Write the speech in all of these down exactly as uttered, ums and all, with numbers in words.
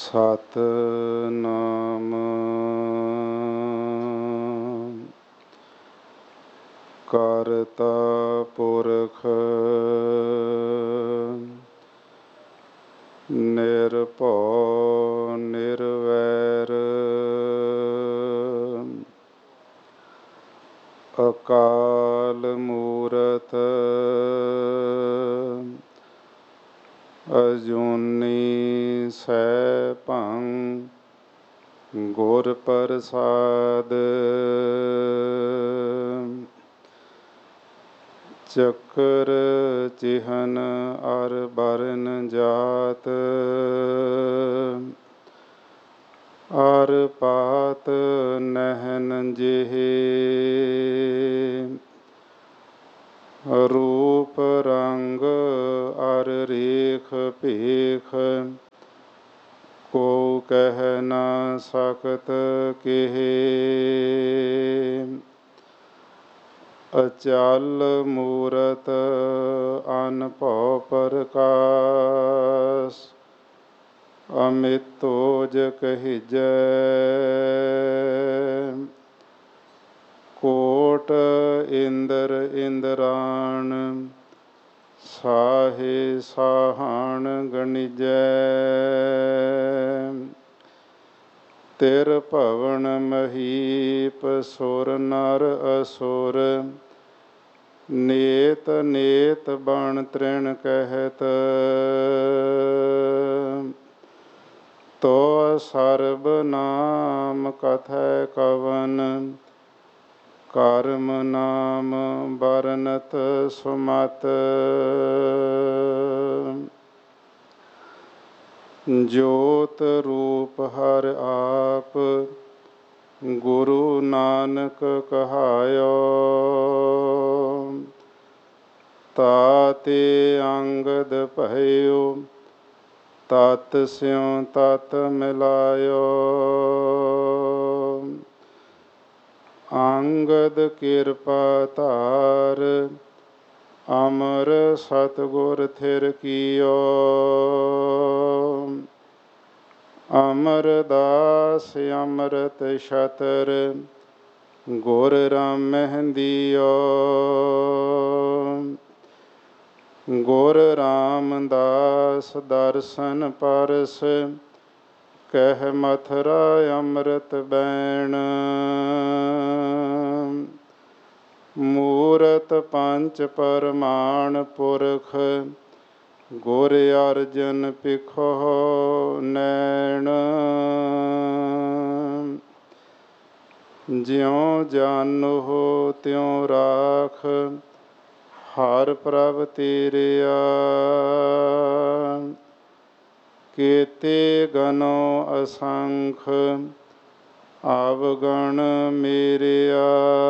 ਸਤਿਨਾਮ ਕਰਤਾ ਪੁਰਖ ਨਿਰਭਉ ਨਿਰਵੈਰ ਅਕਾਲ ਮੂਰਤ ਅਜੂਨੀ ਸੈਭੰ ਗੁਰ ਪ੍ਰਸਾਦ ਚੱਕਰ ਚਿਹਨ ਅਰ ਬਰਨ ਜਾਤ ਅਰ ਪਾਤ ਨਹਿਨ ਜਿਹੇ ਰੂਪ ਰੰਗ ਅਰ ਰੇਖ ਭੇਖ ਕੋ ਕਹਿ ਨਾ ਸਕਤ ਕਿਹੇ ਅਚਲ ਮੂਰਤ ਅਨਭਉ ਪ੍ਰਕਾਸ਼ ਅਮਿਤੋਜ ਕਹੀਜੈ ਕੋਟ ਇੰਦਰ ਇੰਦਰਾਣ ਸਾਹੇ ਸਾਹਣ ਗਣਿਜੈ ਤਿਰ ਭਵਨ ਮਹੀਪ ਸੁਰ ਨਰ ਅਸੁਰ ਨੇਤ ਨੇਤ ਬਣ ਤ੍ਰਿਣ ਕਹਿਤ ਤੋ ਸਰਬ ਨਾਮ ਕਥੈ ਕਵਨ ਕਰਮ ਨਾਮ ਬਰਨਤ ਸੁਮਤ ਜੋਤ ਰੂਪ ਹਰਿ ਆਪ ਗੁਰੂ ਨਾਨਕ ਕਹਾਇਓ ਤਾਤੇ ਅੰਗਦ ਭਇਓ ਤਤ ਸਿਉ ਤਤ ਮਿਲਾਇਓ ਅੰਗਦ ਕਿਰਪਾ ਧਾਰ ਅਮਰ ਸਤਿਗੁਰ ਥਿਰ ਕੀਓ ਅਮਰਦਾਸ ਅੰਮ੍ਰਿਤ ਛਤਰ ਗੁਰ ਰਾਮਹਿੰਦੀਓ ਗੁਰ ਰਾਮਦਾਸ ਦਰਸ਼ਨ ਪਰਸ ਕਹਿ ਮਥੁਰਾ ਅੰਮ੍ਰਿਤ ਬੈਣ ਮੂਰਤ ਪੰਚ ਪਰਮਾਣ ਪੁਰਖ ਗੁਰ ਅਰਜਨ ਪਿਖੋ ਨੈਣ ਜਿਉ ਜਾਨੋ ਤਿਉ ਰਾਖ ਹਰ ਪ੍ਰਭ ਤੇਰਿਆ ਕੇਤੇ ਗਨੋ ਅਸੰਖ ਆਵਗਣ ਮੇਰਿਆ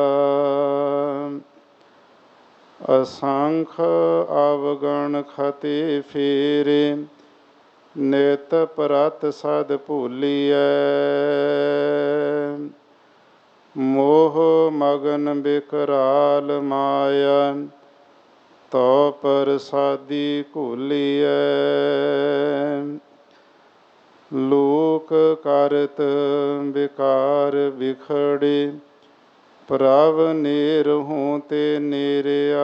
ਅਸੰਖ ਆਵਗਣ ਖਤੇ ਫੇਰੇ ਨਿਤ ਪ੍ਰਤ ਸਦ ਭੂਲੀਐ ਮੋਹ ਮਗਨ ਬਿਕਰਾਲ ਮਾਇਆ ਤੋ ਪ੍ਰਸਾਦੀ ਘੋਲੀਐ ਲੋਕ ਕਰਤ ਵਿਕਾਰ ਵਿਖੜੇ ਪ੍ਰਭ ਨੇਰਹੂੰ ਤੇ ਨੇਰਿਆ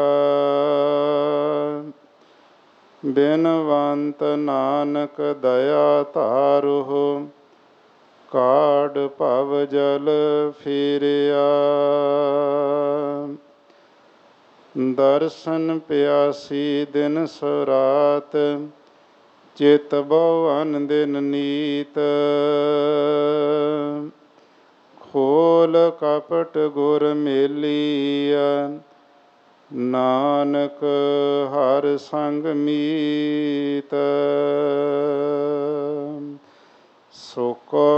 ਬਿਨਵੰਤ ਨਾਨਕ ਦਇਆ ਧਾਰੋ ਕਾਢ ਭਵ ਜਲ ਫੇਰਿਆ ਦਰਸ਼ਨ ਪਿਆਸੀ ਦਿਨ ਸਰਾਤ ਚਿਤ ਬਹੁ ਅਨ ਦਿਨ ਨੀਤ ਖੋਲ ਕਪਟ ਗੁਰ ਮੇਲੀਆ ਨਾਨਕ ਹਰ ਸੰਗ ਮੀਤ ਸੋ ਕੋ